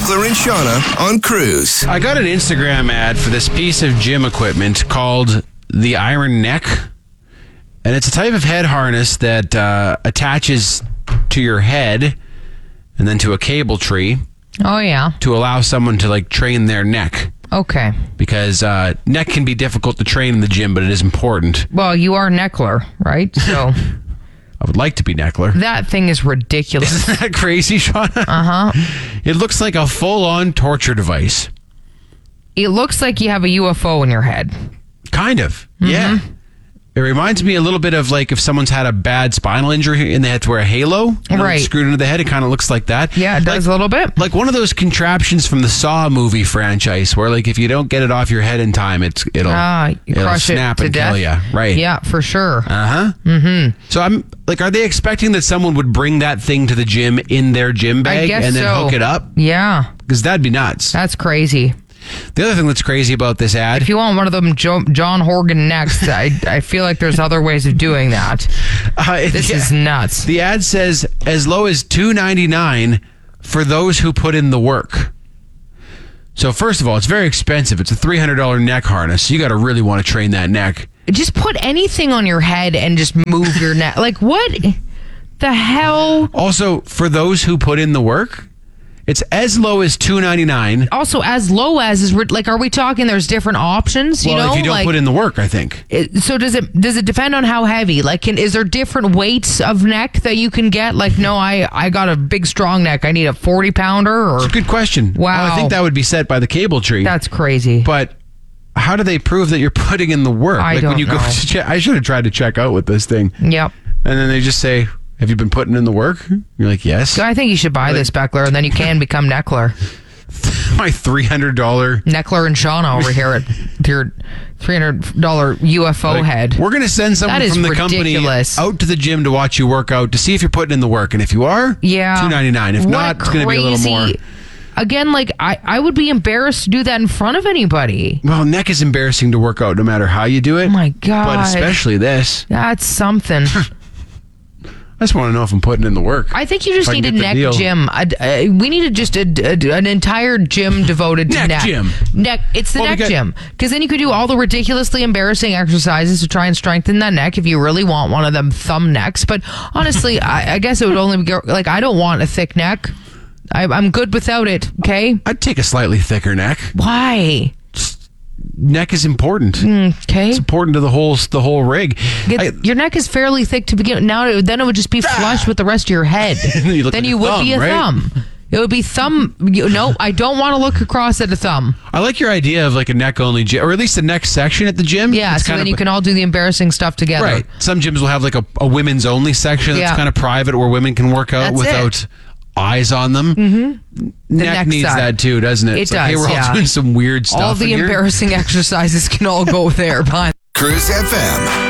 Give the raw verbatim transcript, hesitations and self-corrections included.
Beckler and Shauna on Cruise. I got an Instagram ad for this piece of gym equipment called the Iron Neck. And it's a type of head harness that uh, attaches to your head and then to a cable tree. Oh, yeah. To allow someone to, like, train their neck. Okay. Because uh, neck can be difficult to train in the gym, but it is important. Well, you are Neckler, right? So I would like to be Neckler. That thing is ridiculous. Isn't that crazy, Shauna? Uh-huh. It looks like a full-on torture device. It looks like you have a U F O in your head. Kind of, Mm-hmm. yeah. It reminds me a little bit of like if someone's had a bad spinal injury and they had to wear a halo, you know, right? Screwed into the head. It kind of looks like that. Yeah, it does like, a little bit. Like one of those contraptions from the Saw movie franchise, where like if you don't get it off your head in time, it's it'll ah, you it'll crush snap it to and death. kill you. Right? Yeah, for sure. Uh huh. Mm-hmm. So I'm like, are they expecting that someone would bring that thing to the gym in their gym bag I guess and then so. hook it up? Yeah, because that'd be nuts. That's crazy. The other thing that's crazy about this ad... If you want one of them jo- John Horgan necks, I, I feel like there's other ways of doing that. Uh, this yeah. is nuts. The ad says as low as two ninety-nine for those who put in the work. So first of all, it's very expensive. It's a three hundred dollars neck harness. So you got to really want to train that neck. Just put anything on your head and just move your neck. Like, what the hell? Also, for those who put in the work... It's as low as two ninety-nine. Also, as low as is like, are we talking? There's different options. You well, know, if you don't like, put in the work, I think. It, so does it? Does it depend on how heavy? Like, can, is there different weights of neck that you can get? Like, no, I I got a big strong neck. I need a forty pounder. Or it's a good question. Wow, well, I think that would be set by the cable tree. That's crazy. But how do they prove that you're putting in the work? I like don't when you know. go to check, I should have tried to check out with this thing. Yep. And then they just say, have you been putting in the work? You're like, yes. So I think you should buy this, Beckler, and then you can become Neckler. My three hundred dollars... Neckler and Shauna over here at your three hundred dollars U F O like, head. We're going to send someone from the ridiculous. company out to the gym to watch you work out to see if you're putting in the work. And if you are, yeah. two ninety-nine. If what not, it's going to be a little more. Again, like, I, I would be embarrassed to do that in front of anybody. Well, neck is embarrassing to work out no matter how you do it. Oh, my God. But especially this. That's something. I just want to know if I'm putting in the work. I think you just If I need a can get the neck deal. gym. A, a, we needed just a, a, an entire gym devoted to Neck neck. gym. Neck. It's the Well, we neck got- gym. Because then you could do all the ridiculously embarrassing exercises to try and strengthen that neck if you really want one of them thumb necks. But honestly, I, I guess it would only be... Like, I don't want a thick neck. I, I'm good without it, okay? I'd take a slightly thicker neck. Why? Neck is important. Okay. It's important to the whole the whole rig. Get, I- your neck is fairly thick to begin. Now, it- then it would just be flush with the rest of your head. You look then like you a would be a thumb, right? thumb. It would be thumb. You, no, I don't want to look across at a thumb. I like your idea of like a neck only gym, or at least a neck section at the gym. Yeah, It's so kind then of you can all do the embarrassing stuff together. Right. Some gyms will have like a, a women's only section that's Yeah. kind of private where women can work out That's without it. eyes on them. Mm-hmm. Neck, neck needs side. that too, doesn't it? It It's like, hey, does, we're all yeah. doing some weird stuff. All the in here. embarrassing exercises can all go there. Bye. Cruise F M.